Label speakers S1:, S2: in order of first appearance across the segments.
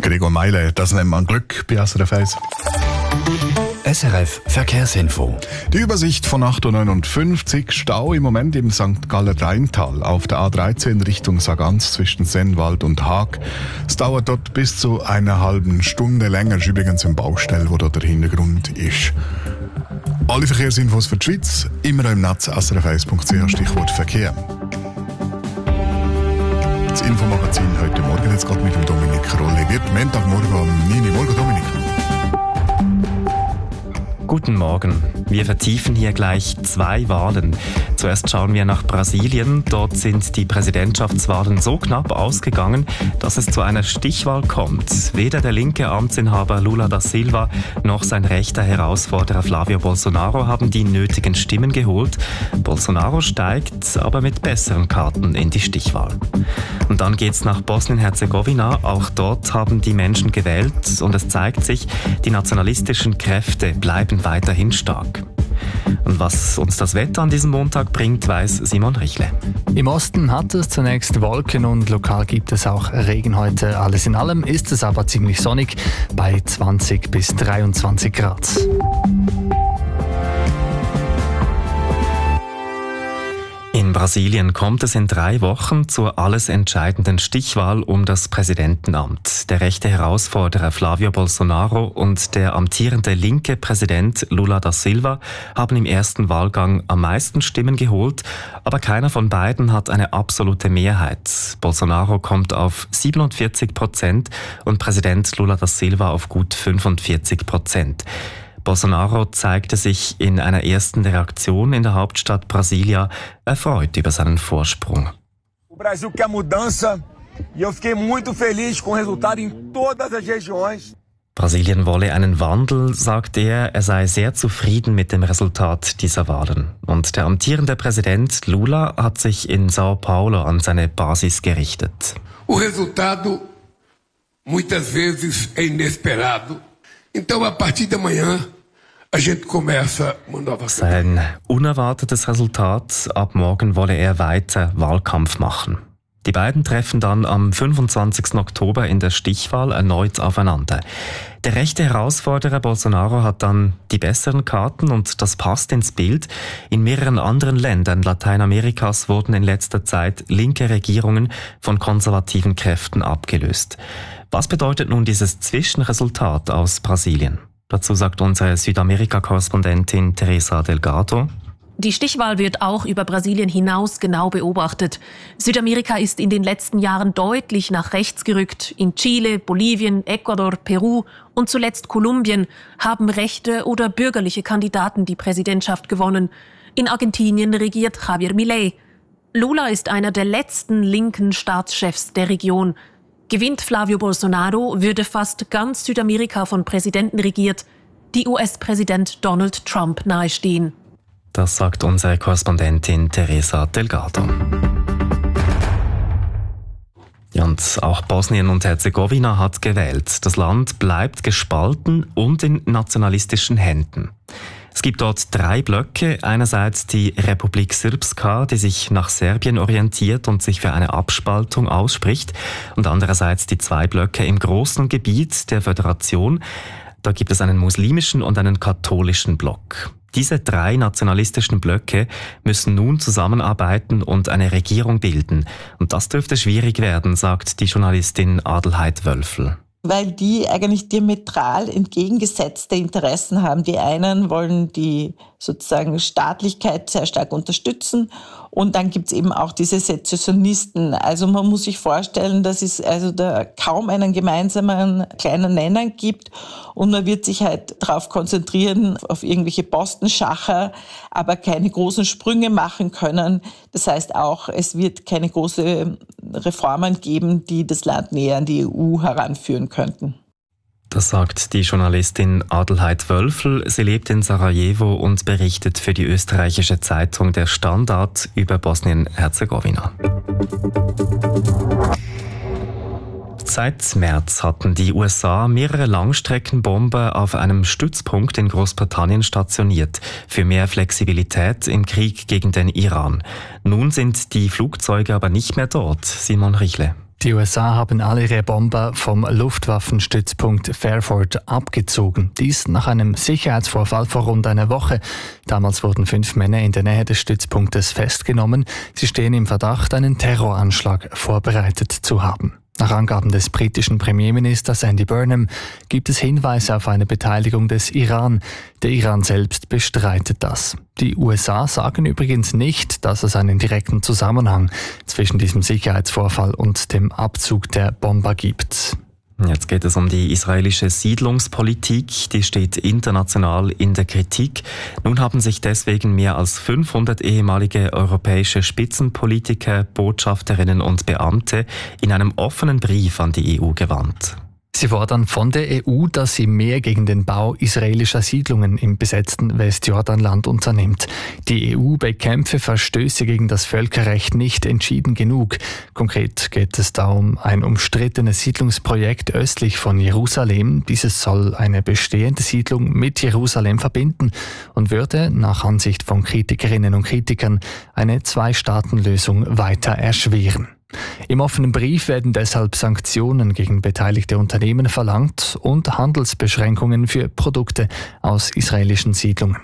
S1: Gregor Meile, das nennt man Glück bei SRF 1.
S2: SRF Verkehrsinfo.
S1: Die Übersicht von 8.59 Uhr, Stau im Moment im St. Galler Rheintal auf der A13 Richtung Sargans zwischen Sennwald und Haag. Es dauert dort bis zu einer halben Stunde länger, ist übrigens im Baustell, wo dort der Hintergrund ist. Alle Verkehrsinfos für die Schweiz, immer im Netz srf1.ch, Stichwort Verkehr. Das Infomagazin heute Morgen, jetzt geht mit dem Dominik Rolli. Wird Montagmorgen um 9 Uhr. Morgen, Dominik.
S3: Guten Morgen. Wir vertiefen hier gleich 2 Wahlen. Zuerst schauen wir nach Brasilien. Dort sind die Präsidentschaftswahlen so knapp ausgegangen, dass es zu einer Stichwahl kommt. Weder der linke Amtsinhaber Lula da Silva noch sein rechter Herausforderer Flavio Bolsonaro haben die nötigen Stimmen geholt. Bolsonaro steigt aber mit besseren Karten in die Stichwahl. Und dann geht's nach Bosnien-Herzegowina. Auch dort haben die Menschen gewählt und es zeigt sich, die nationalistischen Kräfte bleiben weiterhin stark. Und was uns das Wetter an diesem Montag bringt, weiß Simon Richle.
S4: Im Osten hat es zunächst Wolken und lokal gibt es auch Regen heute. Alles in allem ist es aber ziemlich sonnig bei 20 bis 23 Grad.
S3: In Brasilien kommt es in 3 Wochen zur alles entscheidenden Stichwahl um das Präsidentenamt. Der rechte Herausforderer Flavio Bolsonaro und der amtierende linke Präsident Lula da Silva haben im ersten Wahlgang am meisten Stimmen geholt, aber keiner von beiden hat eine absolute Mehrheit. Bolsonaro kommt auf 47% und Präsident Lula da Silva auf gut 45%. Bolsonaro zeigte sich in einer ersten Reaktion in der Hauptstadt Brasília erfreut über seinen Vorsprung.
S5: O Brasil quer mudança e eu fiquei muito feliz com o resultado em todas as regiões.
S3: Brasilien wolle einen Wandel, sagt er. Er sei sehr zufrieden mit dem Resultat dieser Wahlen. Und der amtierende Präsident Lula hat sich in São Paulo an seine Basis gerichtet.
S6: O resultado muitas vezes é inesperado. Então a partir de amanhã a gente começa uma nova.
S3: Sein unerwartetes Resultat. Ab morgen wolle er weiter Wahlkampf machen. Die beiden treffen dann am 25. Oktober in der Stichwahl erneut aufeinander. Der rechte Herausforderer Bolsonaro hat dann die besseren Karten und das passt ins Bild. In mehreren anderen Ländern Lateinamerikas wurden in letzter Zeit linke Regierungen von konservativen Kräften abgelöst. Was bedeutet nun dieses Zwischenresultat aus Brasilien? Dazu sagt unsere Südamerika-Korrespondentin Teresa Delgado.
S7: Die Stichwahl wird auch über Brasilien hinaus genau beobachtet. Südamerika ist in den letzten Jahren deutlich nach rechts gerückt. In Chile, Bolivien, Ecuador, Peru und zuletzt Kolumbien haben rechte oder bürgerliche Kandidaten die Präsidentschaft gewonnen. In Argentinien regiert Javier Milei. Lula ist einer der letzten linken Staatschefs der Region. Gewinnt Flavio Bolsonaro, würde fast ganz Südamerika von Präsidenten regiert, die US-Präsident Donald Trump nahestehen.
S3: Das sagt unsere Korrespondentin Teresa Delgado. Ja, und auch Bosnien und Herzegowina hat gewählt. Das Land bleibt gespalten und in nationalistischen Händen. Es gibt dort 3 Blöcke. Einerseits die Republik Srpska, die sich nach Serbien orientiert und sich für eine Abspaltung ausspricht. Und andererseits die 2 Blöcke im großen Gebiet der Föderation. Da gibt es einen muslimischen und einen katholischen Block. Diese 3 nationalistischen Blöcke müssen nun zusammenarbeiten und eine Regierung bilden. Und das dürfte schwierig werden, sagt die Journalistin Adelheid Wölfel.
S8: Weil die eigentlich diametral entgegengesetzte Interessen haben. Die einen wollen die sozusagen Staatlichkeit sehr stark unterstützen und dann gibt's eben auch diese Sezessionisten. Also man muss sich vorstellen, dass es also da kaum einen gemeinsamen kleinen Nenner gibt und man wird sich halt darauf konzentrieren, auf irgendwelche Postenschacher, aber keine großen Sprünge machen können. Das heißt auch, es wird keine großen Reformen geben, die das Land näher an die EU heranführen könnten.
S3: Das sagt die Journalistin Adelheid Wölfel. Sie lebt in Sarajevo und berichtet für die österreichische Zeitung Der Standard über Bosnien-Herzegowina. Seit März hatten die USA mehrere Langstreckenbomber auf einem Stützpunkt in Großbritannien stationiert, für mehr Flexibilität im Krieg gegen den Iran. Nun sind die Flugzeuge aber nicht mehr dort. Simon Richle.
S4: Die USA haben alle ihre Bomber vom Luftwaffenstützpunkt Fairford abgezogen. Dies nach einem Sicherheitsvorfall vor rund einer Woche. Damals wurden 5 Männer in der Nähe des Stützpunktes festgenommen. Sie stehen im Verdacht, einen Terroranschlag vorbereitet zu haben. Nach Angaben des britischen Premierministers Andy Burnham gibt es Hinweise auf eine Beteiligung des Iran. Der Iran selbst bestreitet das. Die USA sagen übrigens nicht, dass es einen direkten Zusammenhang zwischen diesem Sicherheitsvorfall und dem Abzug der Bomber gibt.
S3: Jetzt geht es um die israelische Siedlungspolitik. Die steht international in der Kritik. Nun haben sich deswegen mehr als 500 ehemalige europäische Spitzenpolitiker, Botschafterinnen und Beamte in einem offenen Brief an die EU gewandt.
S4: Sie fordern von der EU, dass sie mehr gegen den Bau israelischer Siedlungen im besetzten Westjordanland unternimmt. Die EU bekämpfe Verstöße gegen das Völkerrecht nicht entschieden genug. Konkret geht es da um ein umstrittenes Siedlungsprojekt östlich von Jerusalem. Dieses soll eine bestehende Siedlung mit Jerusalem verbinden und würde, nach Ansicht von Kritikerinnen und Kritikern, eine 2-Staaten-Lösung weiter erschweren. Im offenen Brief werden deshalb Sanktionen gegen beteiligte Unternehmen verlangt und Handelsbeschränkungen für Produkte aus israelischen Siedlungen.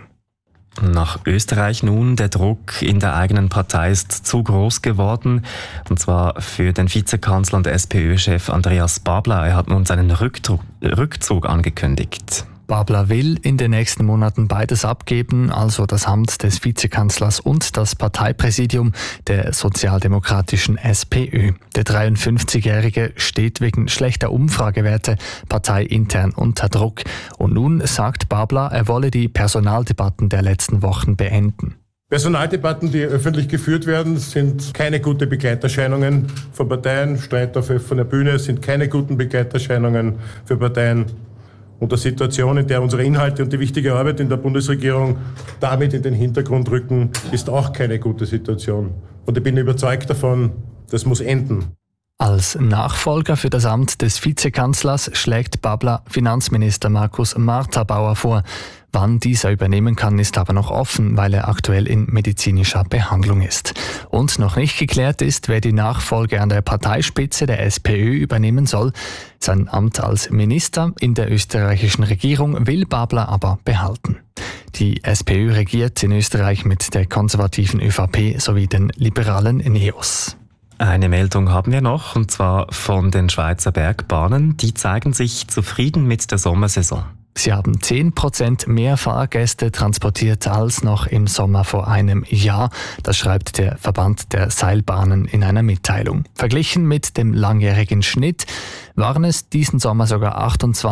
S3: Nach Österreich nun, der Druck in der eigenen Partei ist zu groß geworden, und zwar für den Vizekanzler und SPÖ-Chef Andreas Babler. Er hat nun seinen Rückzug angekündigt.
S4: Babler will in den nächsten Monaten beides abgeben, also das Amt des Vizekanzlers und das Parteipräsidium der sozialdemokratischen SPÖ. Der 53-Jährige steht wegen schlechter Umfragewerte parteiintern unter Druck. Und nun sagt Babler, er wolle die Personaldebatten der letzten Wochen beenden.
S9: Personaldebatten, die öffentlich geführt werden, sind keine gute Begleiterscheinungen von Parteien. Streit auf offener Bühne sind keine guten Begleiterscheinungen für Parteien. Und der Situation, in der unsere Inhalte und die wichtige Arbeit in der Bundesregierung damit in den Hintergrund rücken, ist auch keine gute Situation. Und ich bin überzeugt davon, das muss enden.
S4: Als Nachfolger für das Amt des Vizekanzlers schlägt Babler Finanzminister Markus Marthabauer vor. Wann dieser übernehmen kann, ist aber noch offen, weil er aktuell in medizinischer Behandlung ist. Und noch nicht geklärt ist, wer die Nachfolge an der Parteispitze der SPÖ übernehmen soll. Sein Amt als Minister in der österreichischen Regierung will Babler aber behalten. Die SPÖ regiert in Österreich mit der konservativen ÖVP sowie den liberalen NEOS.
S3: Eine Meldung haben wir noch, und zwar von den Schweizer Bergbahnen. Die zeigen sich zufrieden mit der Sommersaison.
S4: Sie haben 10% mehr Fahrgäste transportiert als noch im Sommer vor einem Jahr. Das schreibt der Verband der Seilbahnen in einer Mitteilung. Verglichen mit dem langjährigen Schnitt waren es diesen Sommer sogar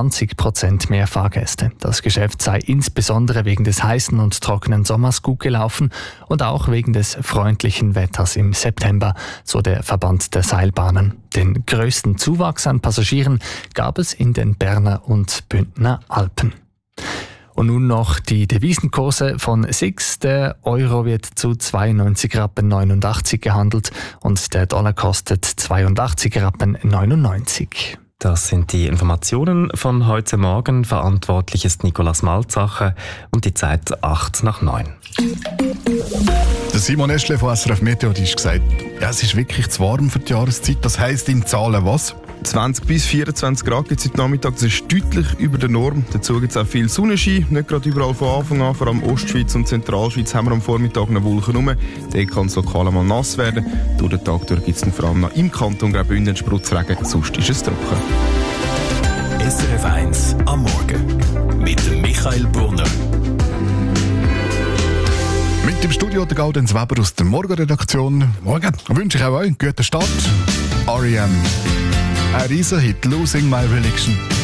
S4: 28% mehr Fahrgäste. Das Geschäft sei insbesondere wegen des heißen und trockenen Sommers gut gelaufen und auch wegen des freundlichen Wetters im September, so der Verband der Seilbahnen. Den größten Zuwachs an Passagieren gab es in den Berner und Bündner Alpen. Und nun noch die Devisenkurse von SIX. Der Euro wird zu 92,89 Rappen gehandelt und der Dollar kostet 82,99 Rappen.
S3: Das sind die Informationen von heute Morgen. Verantwortlich ist Nicolas Malzacher und die Zeit 8:09.
S1: Der Simon Eschle von SRF Meteo hat gesagt, ja, es ist wirklich zu warm für die Jahreszeit. Das heisst in Zahlen was?
S10: 20 bis 24 Grad gibt es heute Nachmittag. Das ist deutlich über der Norm. Dazu gibt es auch viel Sonnenschein. Nicht gerade überall von Anfang an. Vor allem Ostschweiz und Zentralschweiz haben wir am Vormittag noch Wolken rum. Dort kann es lokal einmal nass werden. Durch den Tag gibt es dann vor allem noch im Kanton Graubünden Sprutzregen. Sonst ist es trocken.
S2: SRF 1 am Morgen mit Michael Brunner.
S1: Mit dem Studio der Gaudenz Weber aus der Morgenredaktion. Morgen. Wünsche ich auch euch einen guten Start. R.E.M. Ein Riesenhit, Losing My Religion.